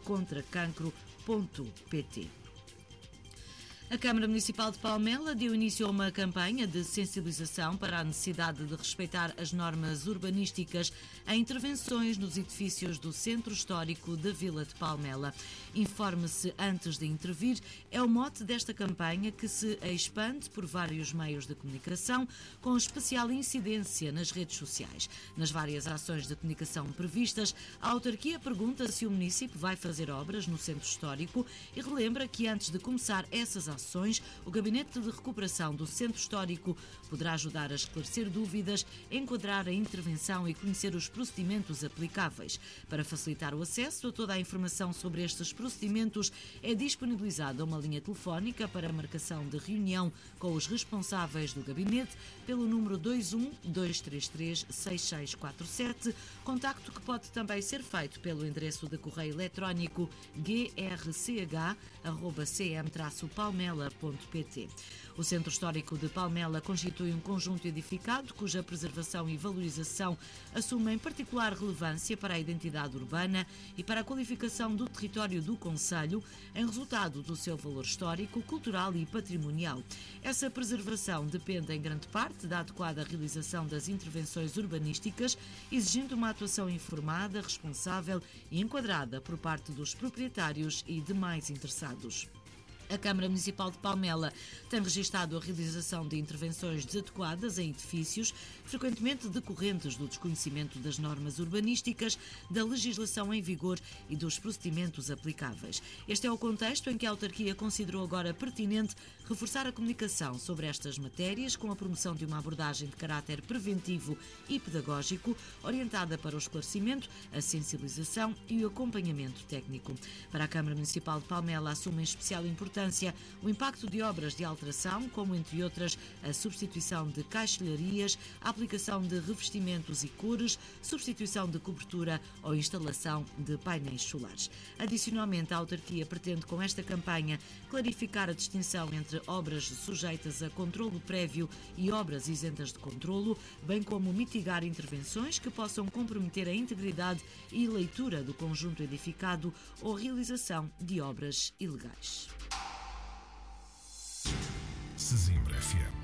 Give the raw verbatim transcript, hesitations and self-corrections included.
contra cancro ponto pt. A Câmara Municipal de Palmela deu início a uma campanha de sensibilização para a necessidade de respeitar as normas urbanísticas em intervenções nos edifícios do Centro Histórico da Vila de Palmela. Informe-se antes de intervir é o mote desta campanha, que se expande por vários meios de comunicação, com especial incidência nas redes sociais. Nas várias ações de comunicação previstas, a autarquia pergunta se o município vai fazer obras no Centro Histórico e relembra que antes de começar essas ações, o Gabinete de Recuperação do Centro Histórico poderá ajudar a esclarecer dúvidas, enquadrar a intervenção e conhecer os procedimentos aplicáveis. Para facilitar o acesso a toda a informação sobre estes procedimentos, é disponibilizada uma linha telefónica para marcação de reunião com os responsáveis do Gabinete pelo número dois um dois três três seis seis quatro sete, contacto que pode também ser feito pelo endereço de correio eletrónico g r c h arroba c m traço palmela ponto p t. O Centro Histórico de Palmela constitui um conjunto edificado cuja preservação e valorização assumem particular relevância para a identidade urbana e para a qualificação do território do concelho, em resultado do seu valor histórico, cultural e patrimonial. Essa preservação depende em grande parte da adequada realização das intervenções urbanísticas, exigindo uma atuação informada, responsável e enquadrada por parte dos proprietários e demais interessados. A Câmara Municipal de Palmela tem registado a realização de intervenções desadequadas em edifícios, frequentemente decorrentes do desconhecimento das normas urbanísticas, da legislação em vigor e dos procedimentos aplicáveis. Este é o contexto em que a autarquia considerou agora pertinente reforçar a comunicação sobre estas matérias, com a promoção de uma abordagem de caráter preventivo e pedagógico, orientada para o esclarecimento, a sensibilização e o acompanhamento técnico. Para a Câmara Municipal de Palmela assume em especial importância o impacto de obras de alteração, como entre outras a substituição de caixilharias, a aplicação de revestimentos e cores, substituição de cobertura ou instalação de painéis solares. Adicionalmente, a autarquia pretende com esta campanha clarificar a distinção entre obras sujeitas a controlo prévio e obras isentas de controlo, bem como mitigar intervenções que possam comprometer a integridade e leitura do conjunto edificado ou realização de obras ilegais. Sesimbra F M.